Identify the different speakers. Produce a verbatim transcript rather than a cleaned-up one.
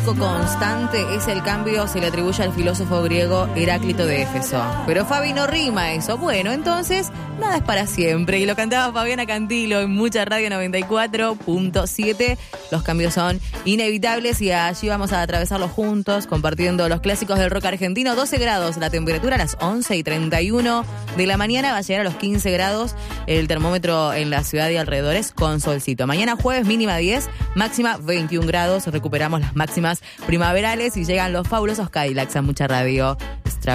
Speaker 1: constante es el cambio, se le atribuye al filósofo griego Heráclito de Éfeso. Pero Fabi no rima eso. Bueno, entonces, nada es para siempre. Y lo cantaba Fabiana Cantilo en Mucha Radio noventa y cuatro punto siete. Los cambios son inevitables y allí vamos a atravesarlos juntos, compartiendo los clásicos del rock argentino. doce grados, la temperatura a las once y treinta y uno de la mañana va a llegar a los quince grados. El termómetro en la ciudad y alrededores con solcito. Mañana jueves mínima diez, máxima veintiún grados. Recuperamos las máximas primaverales y llegan los fabulosos Cadillacs a Mucha Radio.